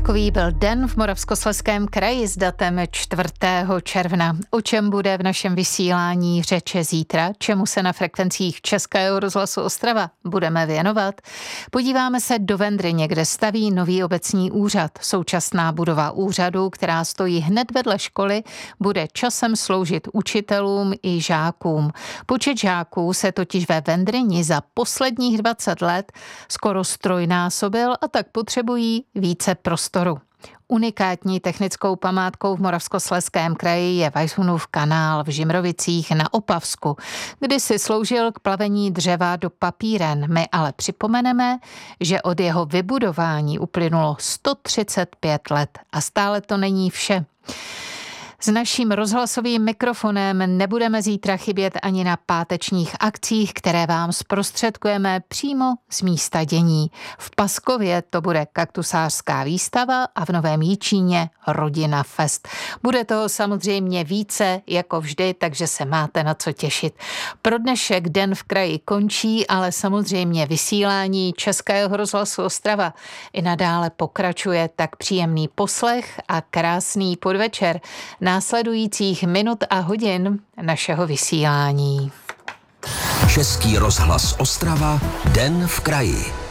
Takový byl den v Moravskoslezském kraji s datem 4. června. O čem bude v našem vysílání řeče zítra, čemu se na frekvencích Českého rozhlasu Ostrava budeme věnovat? Podíváme se do Vendryně, kde staví nový obecní úřad. Současná budova úřadu, která stojí hned vedle školy, bude časem sloužit učitelům i žákům. Počet žáků se totiž ve Vendryni za posledních 20 let skoro ztrojnásobil a tak potřebují více prostoru. Unikátní technickou památkou v Moravskoslezském kraji je Weisshunův kanál v Žimrovicích na Opavsku, kdy si sloužil k plavení dřeva do papíren. My ale připomeneme, že od jeho vybudování uplynulo 135 let a stále to není vše. S naším rozhlasovým mikrofonem nebudeme zítra chybět ani na pátečních akcích, které vám zprostředkujeme přímo z místa dění. V Paskově to bude kaktusářská výstava a v Novém Jičíně Rodina Fest. Bude toho samozřejmě více jako vždy, takže se máte na co těšit. Pro dnešek Den v kraji končí, ale samozřejmě vysílání Českého rozhlasu Ostrava i nadále pokračuje, tak příjemný poslech a krásný podvečer následujících minut a hodin našeho vysílání. Český rozhlas Ostrava, Den v kraji.